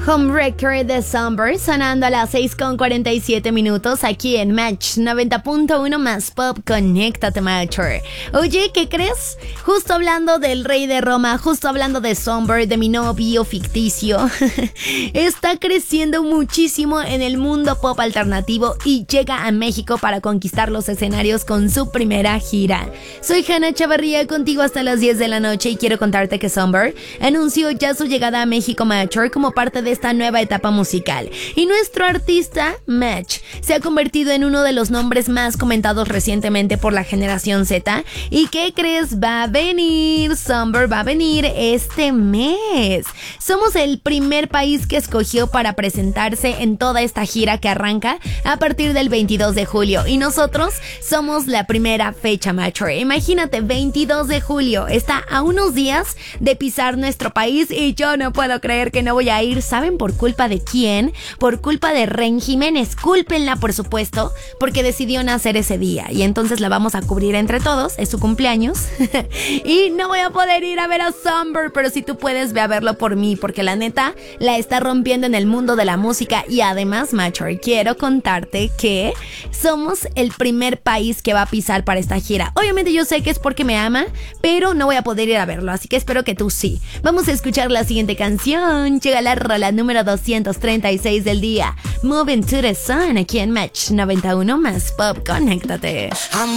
Homewrecker de Somber sonando a las 6:47 aquí en Match 90.1 más pop. Conéctate, Matcher. Oye, ¿qué crees? Justo hablando del rey de Roma, justo hablando de Somber, de mi novio ficticio, está creciendo muchísimo en el mundo pop alternativo y llega a México para conquistar los escenarios con su primera gira. Soy Hanna Chavarría, contigo hasta las 10 de la noche y quiero contarte que Somber anunció ya su llegada a México, Matcher, como parte de esta nueva etapa musical. Y nuestro artista, Match, se ha convertido en uno de los nombres más comentados recientemente por la generación Z. ¿Y qué crees? Va a venir, Somber va a venir este mes. Somos el primer país que escogió para presentarse en toda esta gira que arranca a partir del 22 de julio. Y nosotros somos la primera fecha, Matcher. Imagínate, 22 de julio. Está a unos días de pisar nuestro país y yo no puedo creer que no voy a ir. ¿Saben por culpa de quién? Por culpa de Ren Jiménez. Cúlpenla, por supuesto, porque decidió nacer ese día y entonces la vamos a cubrir entre todos. Es su cumpleaños y no voy a poder ir a ver a Somber, pero si tú puedes, ve a verlo por mí, porque la neta la está rompiendo en el mundo de la música. Y además, Matcher, quiero contarte que somos el primer país que va a pisar para esta gira. Obviamente yo sé que es porque me ama, pero no voy a poder ir a verlo, así que espero que tú sí. Vamos a escuchar la siguiente canción. Llega la rola número 236 del día, Moving to the Sun, aquí en Match 91 más pop. Conéctate.